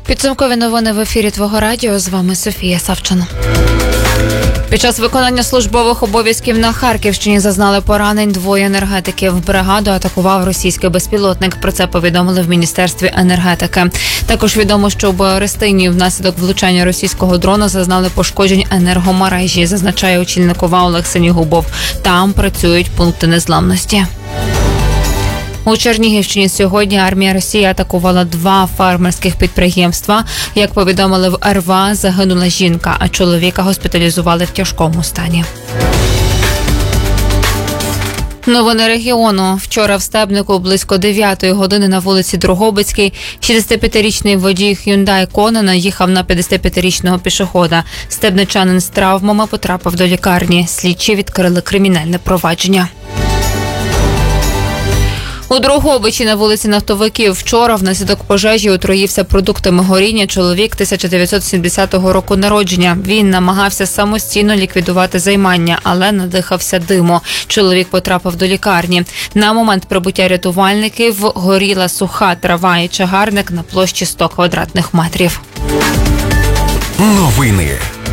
Підсумкові новини в ефірі Твого радіо. З вами Софія Савчан. Під час виконання службових обов'язків на Харківщині зазнали поранень двоє енергетиків. Бригаду атакував російський безпілотник. Про це повідомили в Міністерстві енергетики. Також відомо, що у Берестині внаслідок влучання російського дрона зазнали пошкоджень енергомережі, зазначає очільник ОВА Олег Синігубов. Там працюють пункти незламності. У Чернігівщині сьогодні армія Росії атакувала 2 фермерських підприємства. Як повідомили в РВА, загинула жінка, а чоловіка госпіталізували в тяжкому стані. Новини регіону. Вчора в Стебнику близько 9 години на вулиці Дрогобицькій 65-річний водій Hyundai Kona наїхав на 55-річного пішохода. Стебничанин з травмами потрапив до лікарні. Слідчі відкрили кримінальне провадження. У Дрогобичі на вулиці Нафтовиків вчора внаслідок пожежі отруївся продуктами горіння чоловік 1970 року народження. Він намагався самостійно ліквідувати займання, але надихався диму. Чоловік потрапив до лікарні. На момент прибуття рятувальників горіла суха трава і чагарник на площі 100 квадратних метрів. Новини.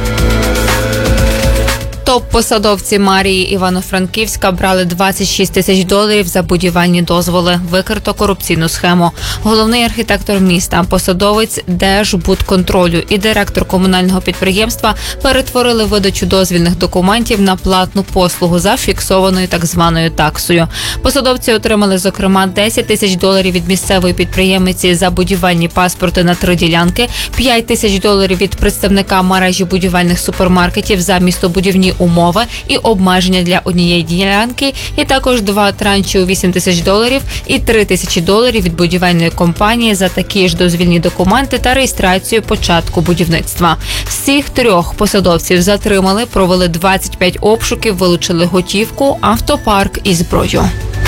Топ-посадовці Марії Івано-Франківська брали $26 тисяч за будівельні дозволи. Викрито корупційну схему. Головний архітектор міста, посадовець Держбудконтролю і директор комунального підприємства перетворили видачу дозвільних документів на платну послугу за фіксованою так званою таксою. Посадовці отримали, зокрема, $10 тисяч від місцевої підприємиці за будівельні паспорти на 3 ділянки, $5 тисяч від представника мережі будівельних супермаркетів за містобудівні умови і обмеження для однієї ділянки, і також 2 транші у $8 тисяч і $3 тисячі від будівельної компанії за такі ж дозвільні документи та реєстрацію початку будівництва. Всіх 3 посадовців затримали, провели 25 обшуків, вилучили готівку, автопарк і зброю.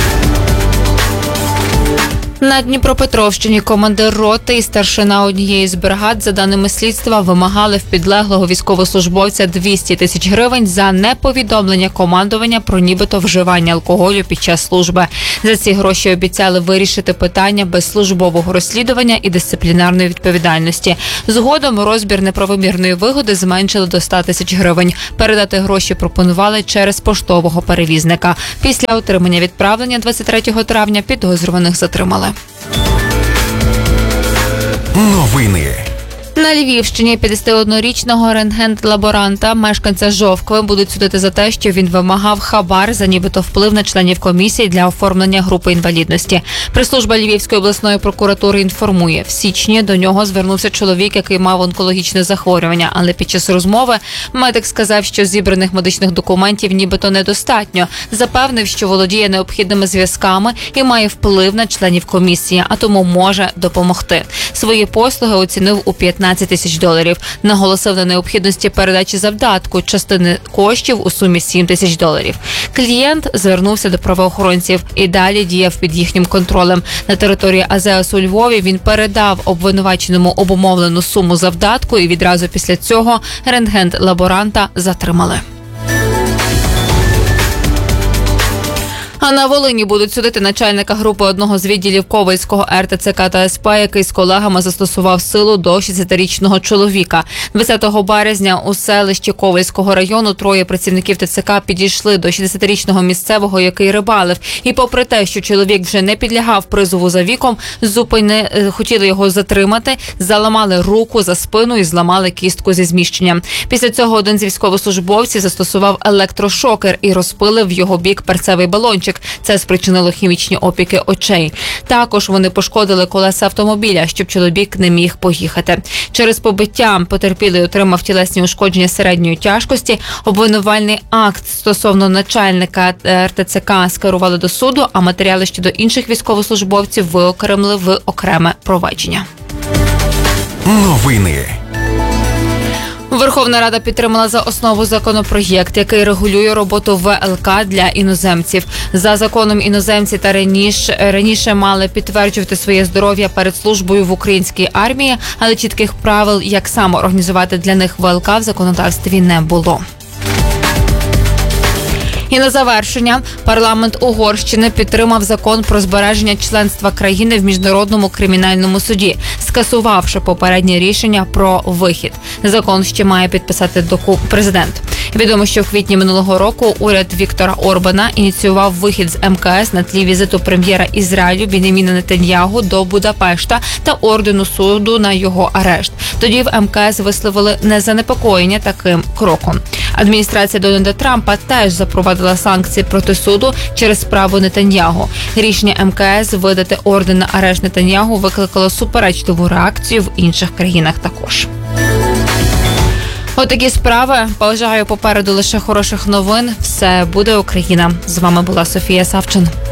На Дніпропетровщині командир роти і старшина однієї з бригад, за даними слідства, вимагали в підлеглого військовослужбовця $200 тисяч за неповідомлення командування про нібито вживання алкоголю під час служби. За ці гроші обіцяли вирішити питання без службового розслідування і дисциплінарної відповідальності. Згодом розмір неправомірної вигоди зменшили до $100 тисяч. Передати гроші пропонували через поштового перевізника. Після отримання відправлення 23 травня підозрюваних затримали. Новини. На Львівщині 51-річного рентген-лаборанта, мешканця Жовкви, будуть судити за те, що він вимагав хабар за нібито вплив на членів комісії для оформлення групи інвалідності. Прес-служба Львівської обласної прокуратури інформує, в січні до нього звернувся чоловік, який мав онкологічне захворювання, але під час розмови медик сказав, що зібраних медичних документів нібито недостатньо. Запевнив, що володіє необхідними зв'язками і має вплив на членів комісії, а тому може допомогти. Свої послуги оцінив у $15 тисяч. Наголосив на необхідності передачі завдатку частини коштів у сумі $7 тисяч. Клієнт звернувся до правоохоронців і далі діяв під їхнім контролем. На території АЗС у Львові він передав обвинуваченому обумовлену суму завдатку, і відразу після цього рентген-лаборанта затримали. А на Волині будуть судити начальника групи одного з відділів Ковельського РТЦК та СП, який з колегами застосував силу до 60-річного чоловіка. 20 березня у селищі Ковельського району 3 працівників ТЦК підійшли до 60-річного місцевого, який рибалив. І попри те, що чоловік вже не підлягав призову за віком, хотіли його затримати, заламали руку за спину і зламали кістку зі зміщенням. Після цього один з військовослужбовців застосував електрошокер і розпилив в його бік перцевий балончик. Це спричинило хімічні опіки очей. Також вони пошкодили колеса автомобіля, щоб чоловік не міг поїхати. Через побиття потерпілий отримав тілесні ушкодження середньої тяжкості. Обвинувальний акт стосовно начальника РТЦК скерували до суду, а матеріали щодо інших військовослужбовців виокремили в окреме провадження. Новини. Верховна Рада підтримала за основу законопроєкт, який регулює роботу ВЛК для іноземців. За законом іноземці та раніше мали підтверджувати своє здоров'я перед службою в українській армії, але чітких правил, як саме організувати для них ВЛК, в законодавстві не було. І на завершення парламент Угорщини підтримав закон про збереження членства країни в Міжнародному кримінальному суді, скасувавши попереднє рішення про вихід. Закон ще має підписати президент. Відомо, що в квітні минулого року уряд Віктора Орбана ініціював вихід з МКС на тлі візиту прем'єра Ізраїлю Бін'яміна Нетаньягу до Будапешта та ордену суду на його арешт. Тоді в МКС висловили незанепокоєння таким кроком. Адміністрація Дональда Трампа теж запровадила санкції проти суду через справу Нетаньягу. Рішення МКС видати орден на арешт Нетаньягу викликало суперечливу реакцію в інших країнах також. Отакі справи. Бажаю попереду лише хороших новин. Все буде Україна. З вами була Софія Савчин.